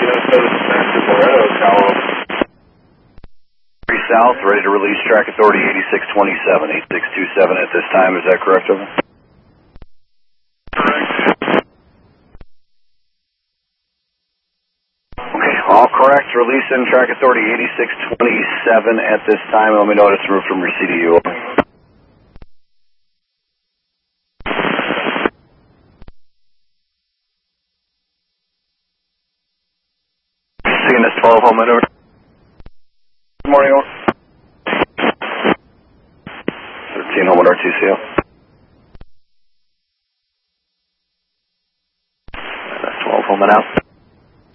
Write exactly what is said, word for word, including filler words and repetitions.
Three South, ready to release track authority eighty-six twenty-seven, eighty-six twenty-seven at this time, is that correct, over? Okay, all correct, release in track authority eighty-six twenty-seven at this time, let me know when it's removed from your C D U, over. C N S twelve, home over. Good morning, over. thirteen, home at R T C L. That's twelve, home and out.